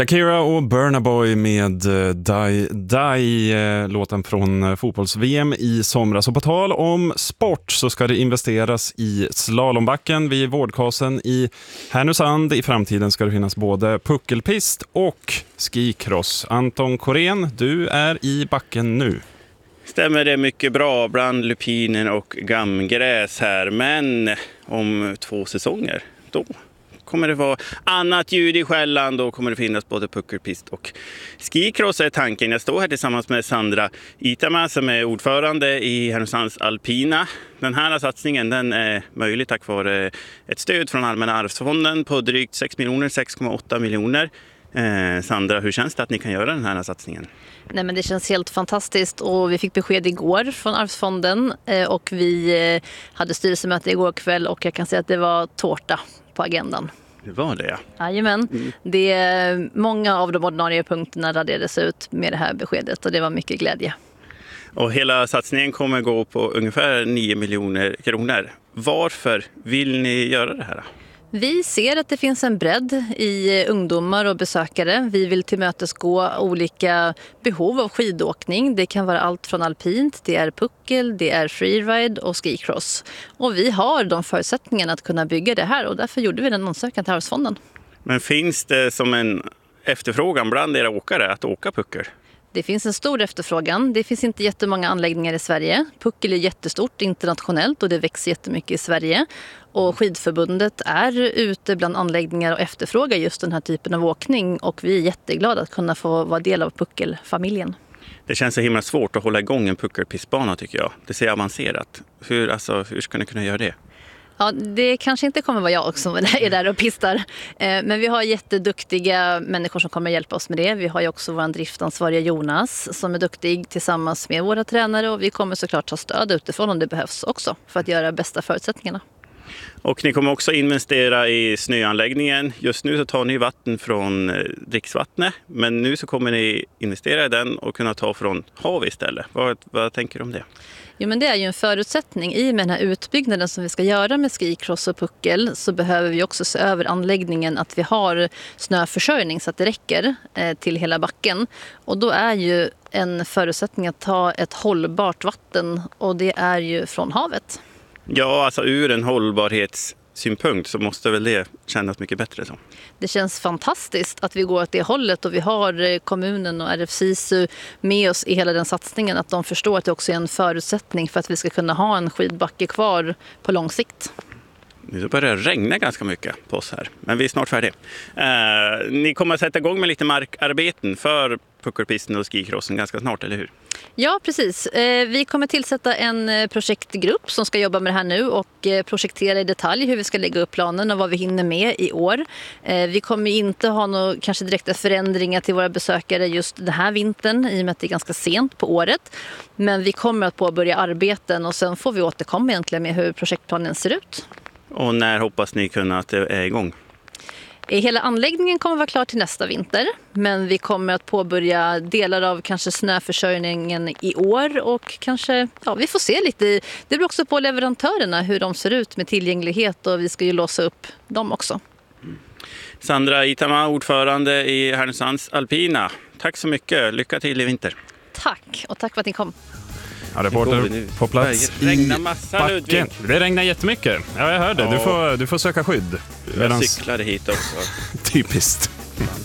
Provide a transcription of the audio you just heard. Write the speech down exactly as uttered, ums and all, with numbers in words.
Shakira och Burna Boy med Die Die, låten från fotbolls-V M i somras. Och på tal om sport så ska det investeras i slalombacken vid Vårdkasen i Härnösand. I framtiden ska det finnas både puckelpist och skicross. Anton Korén, du är i backen nu. Stämmer det mycket bra bland lupiner och gammgräs här, men om två säsonger då kommer det vara annat ljud i skällan. Då kommer det finnas både puckelpist och skicross är tanken. Jag står här tillsammans med Sandra Itama som är ordförande i Härnösands Alpina. Den här satsningen den är möjlig tack vare ett stöd från Allmänna arvsfonden på drygt sex miljoner, sex komma åtta miljoner. Eh, Sandra, hur känns det att ni kan göra den här satsningen? Nej, men det känns helt fantastiskt och vi fick besked igår från Arvsfonden eh, och vi eh, hade styrelsemöte igår kväll och jag kan säga att det var tårta på agendan. Det var det, ja. Jajamän. Mm. Det, många av de ordinarie punkterna raderades ut med det här beskedet och det var mycket glädje. Och hela satsningen kommer gå på ungefär nio miljoner kronor. Varför vill ni göra det här? Vi ser att det finns en bredd i ungdomar och besökare. Vi vill tillmötesgå olika behov av skidåkning. Det kan vara allt från alpint, det är puckel, det är freeride och skicross. Och vi har de förutsättningarna att kunna bygga det här och därför gjorde vi den ansökan till Arvsfonden. Men finns det som en efterfrågan bland era åkare att åka puckel? Det finns en stor efterfrågan. Det finns inte jättemånga anläggningar i Sverige. Puckel är jättestort internationellt och det växer jättemycket i Sverige. Och skidförbundet är ute bland anläggningar och efterfrågar just den här typen av åkning. Och vi är jätteglada att kunna få vara del av puckelfamiljen. Det känns så himla svårt att hålla igång en puckelpistbana tycker jag. Det ser avancerat. Hur, alltså, hur ska ni kunna göra det? Ja, det kanske inte kommer vara jag som är där och pistar. Men vi har jätteduktiga människor som kommer hjälpa oss med det. Vi har ju också vår driftansvariga Jonas som är duktig tillsammans med våra tränare. Och vi kommer såklart ta stöd utifrån om det behövs också för att göra bästa förutsättningarna. Och ni kommer också investera i snöanläggningen. Just nu så tar ni vatten från dricksvattnet. Men nu så kommer ni investera i den och kunna ta från hav istället. Vad, vad tänker du om det? Jo, men det är ju en förutsättning. I med den här utbyggnaden som vi ska göra med skicross och puckel så behöver vi också se över anläggningen att vi har snöförsörjning så att det räcker eh, till hela backen. Och då är ju en förutsättning att ta ett hållbart vatten och det är ju från havet. Ja, alltså ur en hållbarhetssynpunkt så måste väl det kännas mycket bättre så. Det känns fantastiskt att vi går åt det hållet och vi har kommunen och R F SISU med oss i hela den satsningen. Att de förstår att det också är en förutsättning för att vi ska kunna ha en skidbacke kvar på lång sikt. Nu börjar det regna ganska mycket på oss här, men vi är snart färdiga. Eh, ni kommer att sätta igång med lite markarbeten för puckelpisten och skicrossen ganska snart, eller hur? Ja, precis. Vi kommer tillsätta en projektgrupp som ska jobba med det här nu och projektera i detalj hur vi ska lägga upp planen och vad vi hinner med i år. Vi kommer inte ha några kanske direkta förändringar till våra besökare just den här vintern i och med att det är ganska sent på året. Men vi kommer att påbörja arbeten och sen får vi återkomma egentligen med hur projektplanen ser ut. Och när hoppas ni kunna att det är igång? Hela anläggningen kommer att vara klar till nästa vinter, men vi kommer att påbörja delar av kanske snöförsörjningen i år och kanske, ja, vi får se lite. Det beror också på leverantörerna hur de ser ut med tillgänglighet och vi ska ju låsa upp dem också. Mm. Sandra Itama, ordförande i Härnösands Alpina. Tack så mycket, lycka till i vinter. Tack och tack för att ni kom. Ja, reporter på plats det regnar massa, backen. Ludvig. Det regnar jättemycket. Ja, jag hörde. Ja. Du får, du får söka skydd. Jag cyklade hit också. Typiskt.